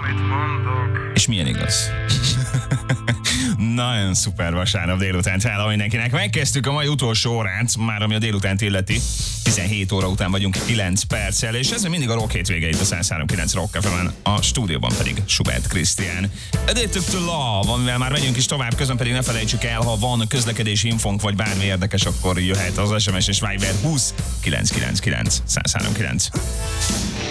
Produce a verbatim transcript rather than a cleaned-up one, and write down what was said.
És milyen igaz? Nagyon szuper vasárnap délután. Hello mindenkinek. Megkezdtük a mai utolsó órát, már ami a délutánt illeti. tizenhét óra után vagyunk kilenc perccel, és ez mindig a rock hétvége itt a száz három kilenc Rock ef emen, a stúdióban pedig Schubert Krisztián. Addicted to Love, amivel már megyünk is tovább, közben pedig ne felejtsük el, ha van közlekedési infónk, vagy bármi érdekes, akkor jöhet az es em es és Viber húsz kilencszázkilencvenkilenc száz három kilenc.